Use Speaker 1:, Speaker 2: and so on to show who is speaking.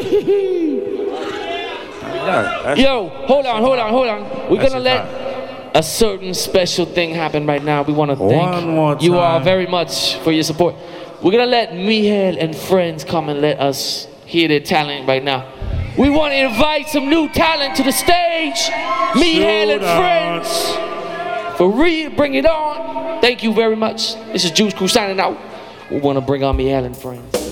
Speaker 1: Yo, hold on. We're gonna let a certain special thing happen right now. We want to thank you all very much for your support. We're gonna let Mihail and friends come and let us hear their talent right now. We want to invite some new talent to the stage. Mihail and friends. For real, bring it on. Thank you very much. This is Juice Crew signing out. We want to bring on Mihail and friends.